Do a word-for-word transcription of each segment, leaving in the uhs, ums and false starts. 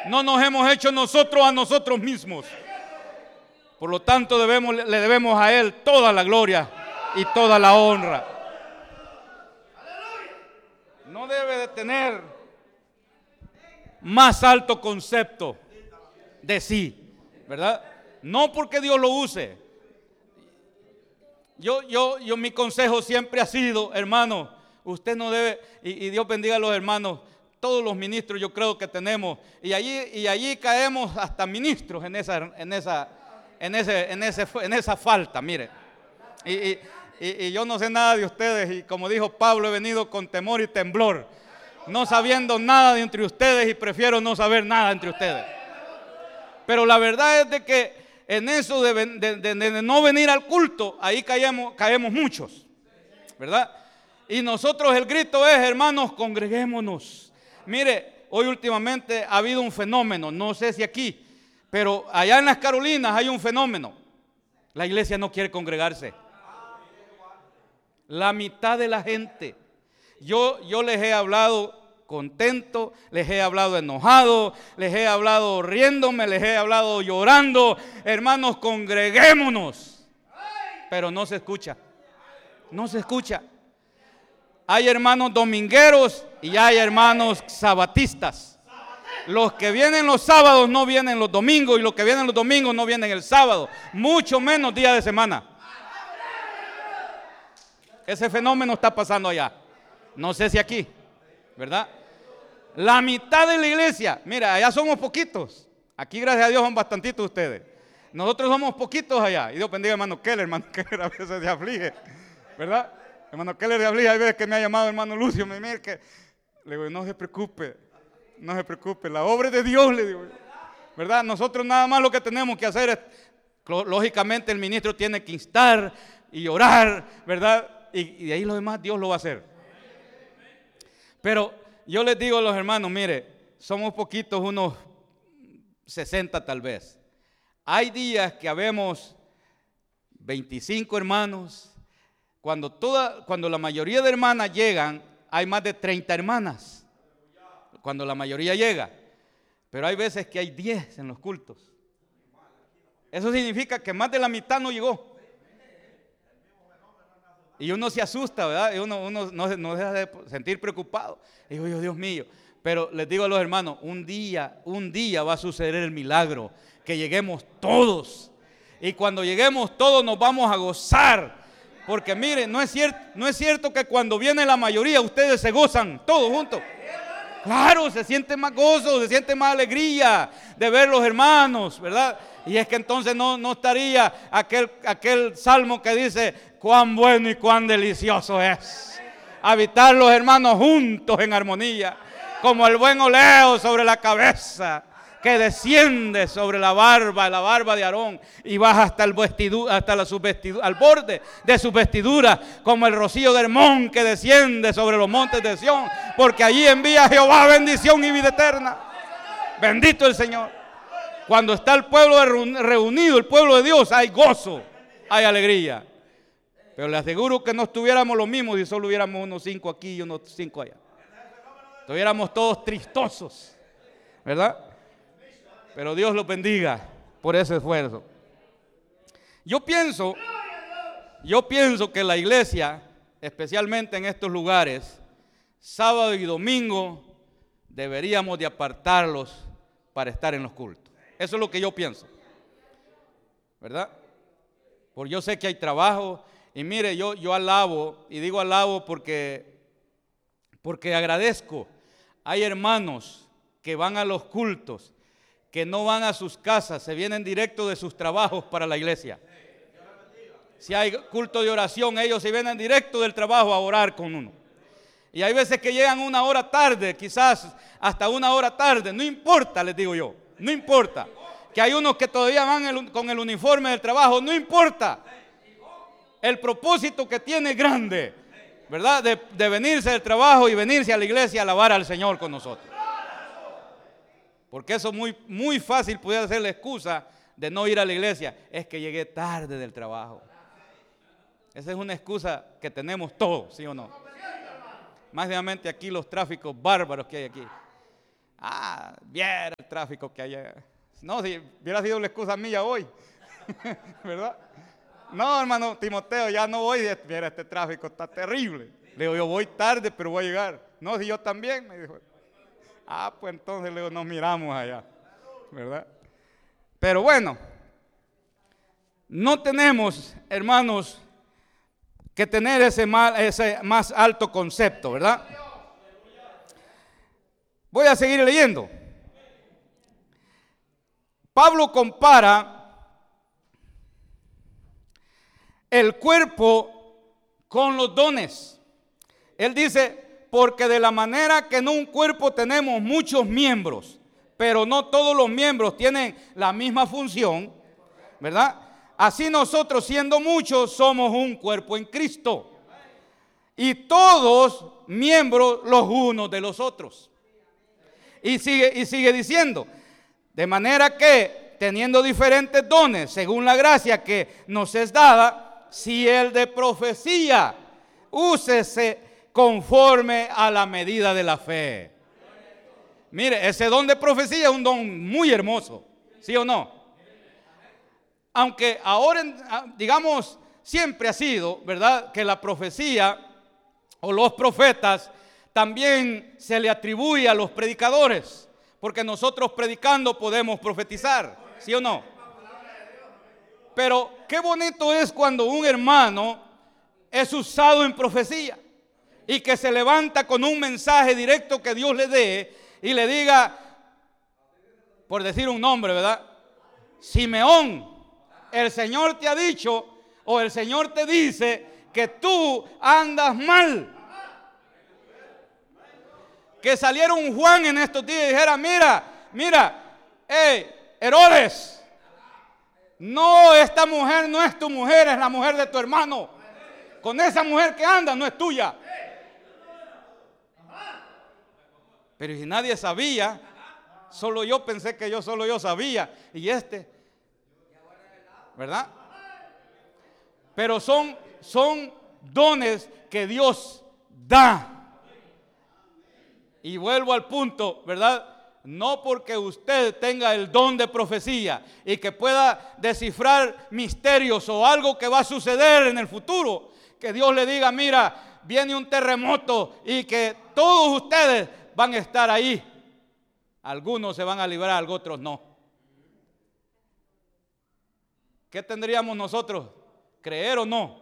No nos hemos hecho nosotros a nosotros mismos. Por lo tanto, debemos, le debemos a Él toda la gloria y toda la honra. No debe de tener más alto concepto de sí, ¿verdad? No porque Dios lo use. Yo, yo, yo, mi consejo siempre ha sido, hermano, usted no debe, y, y Dios bendiga a los hermanos, todos los ministros yo creo que tenemos, y allí, y allí caemos hasta ministros en esa, en esa, en ese, en ese, en esa falta, mire. Y, y, y, y yo no sé nada de ustedes, y como dijo Pablo, he venido con temor y temblor, no sabiendo nada de entre ustedes, y prefiero no saber nada entre ustedes. Pero la verdad es de que en eso de, de, de, de no venir al culto, ahí caemos, caemos muchos, ¿verdad? Y nosotros el grito es, hermanos, congreguémonos. Mire, hoy últimamente ha habido un fenómeno, no sé si aquí, pero allá en las Carolinas hay un fenómeno. La iglesia no quiere congregarse. La mitad de la gente. Yo, yo les he hablado contento, les he hablado enojado, les he hablado riéndome, les he hablado llorando. Hermanos, congreguémonos. Pero no se escucha. No se escucha. Hay hermanos domingueros y hay hermanos sabatistas. Los que vienen los sábados no vienen los domingos, y los que vienen los domingos no vienen el sábado, mucho menos día de semana. Ese fenómeno está pasando allá. No sé si aquí, ¿verdad? La mitad de la iglesia, mira, allá somos poquitos. Aquí, gracias a Dios, son bastantitos ustedes. Nosotros somos poquitos allá. Y Dios bendiga a hermano Keller, hermano Keller a veces se aflige, ¿verdad? Hermano Keller se aflige, hay veces que me ha llamado hermano Lucio, me mira que, le digo, no se preocupe, no se preocupe, la obra es de Dios, le digo, ¿verdad? Nosotros nada más lo que tenemos que hacer es, lógicamente el ministro tiene que instar y orar, ¿verdad? Y, y de ahí lo demás Dios lo va a hacer. Pero yo les digo a los hermanos, mire, somos poquitos, unos sesenta tal vez. Hay días que habemos veinticinco hermanos. Cuando, toda, cuando la mayoría de hermanas llegan, hay más de treinta hermanas. Cuando la mayoría llega. Pero hay veces que hay diez en los cultos. Eso significa que más de la mitad no llegó. Y uno se asusta, ¿verdad? Y uno, uno no, no deja de sentir preocupado. Y digo yo, Dios mío. Pero les digo a los hermanos, un día, un día va a suceder el milagro, que lleguemos todos. Y cuando lleguemos todos nos vamos a gozar. Porque miren, no es cierto, no es cierto que cuando viene la mayoría ustedes se gozan todos juntos. Claro, se siente más gozo, se siente más alegría de ver los hermanos, ¿verdad? Y es que entonces no, no estaría aquel, aquel salmo que dice, cuán bueno y cuán delicioso es habitar los hermanos juntos en armonía, como el buen oleo sobre la cabeza, que desciende sobre la barba, la barba de Aarón, y baja hasta el vestidu, hasta la subvestidura, al borde de su vestidura, como el rocío de Hermón que desciende sobre los montes de Sión, porque allí envía Jehová bendición y vida eterna. Bendito el Señor. Cuando está el pueblo reunido, el pueblo de Dios, hay gozo, hay alegría. Pero le aseguro que no estuviéramos los mismos si solo hubiéramos unos cinco aquí y unos cinco allá. Estuviéramos todos tristosos, ¿verdad? Pero Dios los bendiga por ese esfuerzo. Yo pienso, yo pienso que la iglesia, especialmente en estos lugares, sábado y domingo, deberíamos de apartarlos para estar en los cultos. Eso es lo que yo pienso, ¿verdad? Porque yo sé que hay trabajo. Y mire, yo, yo alabo, y digo alabo porque, porque agradezco. Hay hermanos que van a los cultos, que no van a sus casas, se vienen directo de sus trabajos para la iglesia. Si hay culto de oración, ellos se vienen directo del trabajo a orar con uno. Y hay veces que llegan una hora tarde, quizás hasta una hora tarde, no importa, les digo yo, no importa. Que hay unos que todavía van el, con el uniforme del trabajo, no importa. El propósito que tiene es grande, ¿verdad? De, de venirse del trabajo y venirse a la iglesia a alabar al Señor con nosotros. Porque eso es muy, muy fácil, pudiera ser la excusa de no ir a la iglesia. Es que llegué tarde del trabajo. Esa es una excusa que tenemos todos, ¿sí o no? Más realmente aquí los tráficos bárbaros que hay aquí. Ah, viera el tráfico que hay. No, si hubiera sido la excusa mía hoy, ¿verdad? No, hermano Timoteo, ya no voy. Mira, este tráfico está terrible. Le digo, yo voy tarde, pero voy a llegar. No, si yo también, me dijo. Ah, pues entonces le digo, nos miramos allá, ¿verdad? Pero bueno, no tenemos, hermanos, que tener ese, mal, ese más alto concepto, ¿verdad? Voy a seguir leyendo. Pablo compara el cuerpo con los dones. Él dice, porque de la manera que en un cuerpo tenemos muchos miembros, pero no todos los miembros tienen la misma función, ¿verdad? Así nosotros, siendo muchos, somos un cuerpo en Cristo. Y todos miembros los unos de los otros. Y sigue, y sigue diciendo, de manera que teniendo diferentes dones, según la gracia que nos es dada, si el de profecía, úsese conforme a la medida de la fe. Mire, ese don de profecía es un don muy hermoso, ¿sí o no? Aunque ahora, digamos, siempre ha sido, ¿verdad?, que la profecía o los profetas también se le atribuye a los predicadores, porque nosotros predicando podemos profetizar, ¿sí o no? Pero qué bonito es cuando un hermano es usado en profecía y que se levanta con un mensaje directo que Dios le dé y le diga, por decir un nombre, ¿verdad? Simeón, el Señor te ha dicho o el Señor te dice que tú andas mal. Que saliera un Juan en estos días y dijera, mira, mira, hey, Herodes, no, esta mujer no es tu mujer, es la mujer de tu hermano. Con esa mujer que anda no es tuya. Pero si nadie sabía, solo yo pensé que yo solo yo sabía. Y este, ¿verdad? Pero son, son dones que Dios da. Y vuelvo al punto, ¿verdad? No porque usted tenga el don de profecía y que pueda descifrar misterios o algo que va a suceder en el futuro, que Dios le diga, mira, viene un terremoto y que todos ustedes van a estar ahí. Algunos se van a librar, otros no. ¿Qué tendríamos nosotros? ¿Creer o no?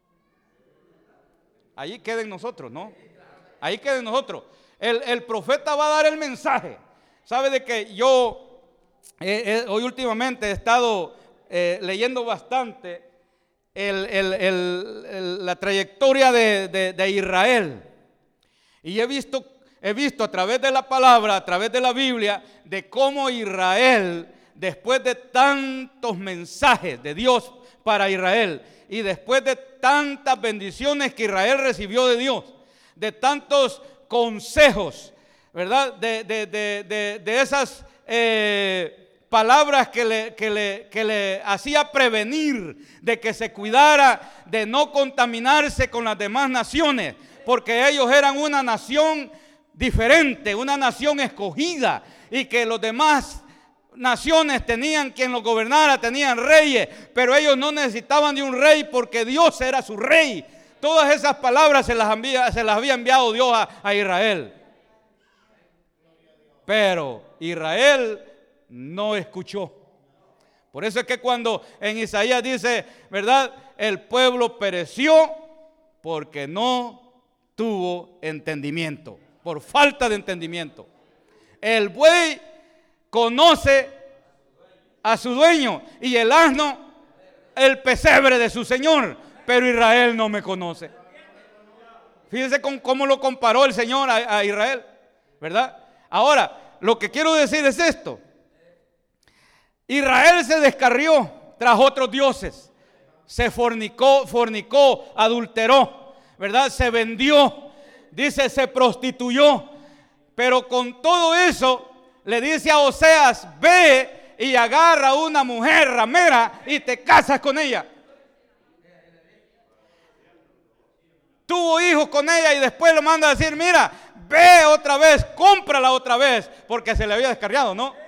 Ahí queden nosotros, ¿no? Ahí queden nosotros. El, el profeta va a dar el mensaje. Sabe de que yo eh, eh, hoy últimamente he estado eh, leyendo bastante el, el, el, el, la trayectoria de, de, de Israel. Y he visto, he visto a través de la palabra, a través de la Biblia, de cómo Israel, después de tantos mensajes de Dios para Israel, y después de tantas bendiciones que Israel recibió de Dios, de tantos consejos, ¿verdad? De, de, de, de, de esas eh, palabras que le, que, le, que le hacía prevenir de que se cuidara de no contaminarse con las demás naciones, porque ellos eran una nación diferente, una nación escogida, y que los demás naciones tenían quien los gobernara, tenían reyes, pero ellos no necesitaban de un rey porque Dios era su rey. Todas esas palabras se las, envía, se las había enviado Dios a, a Israel. Pero Israel no escuchó. Por eso es que cuando en Isaías dice, ¿verdad? El pueblo pereció porque no tuvo entendimiento, por falta de entendimiento. El buey conoce a su dueño y el asno el pesebre de su señor, pero Israel no me conoce. Fíjense con cómo lo comparó el Señor a, a Israel, ¿verdad? Ahora, lo que quiero decir es esto. Israel se descarrió tras otros dioses, se fornicó, fornicó, adulteró, ¿verdad? Se vendió, dice, se prostituyó, pero con todo eso le dice a Oseas, ve y agarra una mujer ramera y te casas con ella. tuvo hijos con ella y después le manda a decir, mira, ve otra vez, cómprala otra vez, porque se le había descarriado, ¿no?